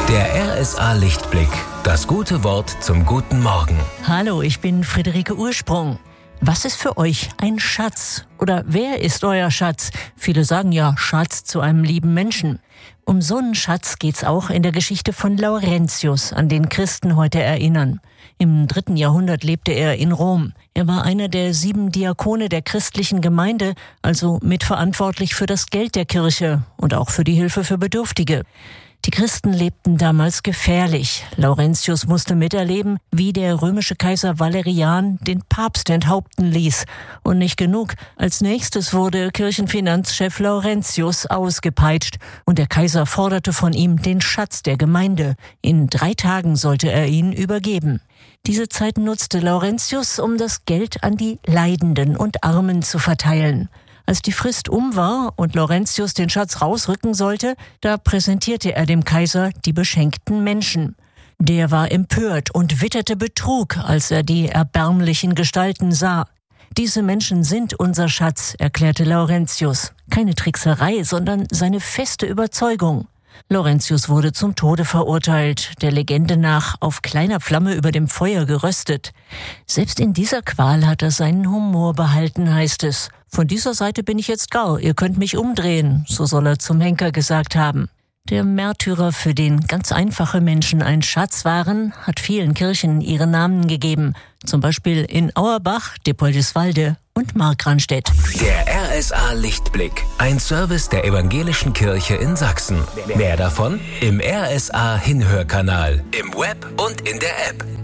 Der RSA Lichtblick. Das gute Wort zum guten Morgen. Hallo, ich bin Friederike Ursprung. Was ist für euch ein Schatz? Oder wer ist euer Schatz? Viele sagen ja Schatz zu einem lieben Menschen. Um so einen Schatz geht's auch in der Geschichte von Laurentius, an den Christen heute erinnern. Im 3. Jahrhundert lebte er in Rom. Er war einer der 7 Diakone der christlichen Gemeinde, also mitverantwortlich für das Geld der Kirche und auch für die Hilfe für Bedürftige. Die Christen lebten damals gefährlich. Laurentius musste miterleben, wie der römische Kaiser Valerian den Papst enthaupten ließ. Und nicht genug. Als nächstes wurde Kirchenfinanzchef Laurentius ausgepeitscht. Und der Kaiser forderte von ihm den Schatz der Gemeinde. In 3 Tagen sollte er ihn übergeben. Diese Zeit nutzte Laurentius, um das Geld an die Leidenden und Armen zu verteilen. Als die Frist war und Laurentius den Schatz rausrücken sollte, da präsentierte er dem Kaiser die beschenkten Menschen. Der war empört und witterte Betrug, als er die erbärmlichen Gestalten sah. Diese Menschen sind unser Schatz, erklärte Laurentius. Keine Trickserei, sondern seine feste Überzeugung. Laurentius wurde zum Tode verurteilt, der Legende nach auf kleiner Flamme über dem Feuer geröstet. Selbst in dieser Qual hat er seinen Humor behalten, heißt es. Von dieser Seite bin ich jetzt gar, ihr könnt mich umdrehen, so soll er zum Henker gesagt haben. Der Märtyrer, für den ganz einfache Menschen ein Schatz waren, hat vielen Kirchen ihre Namen gegeben. Zum Beispiel in Auerbach, Dippoldiswalde und Markranstädt. Der RSA Lichtblick. Ein Service der Evangelischen Kirche in Sachsen. Mehr davon im RSA Hinhörkanal, im Web und in der App.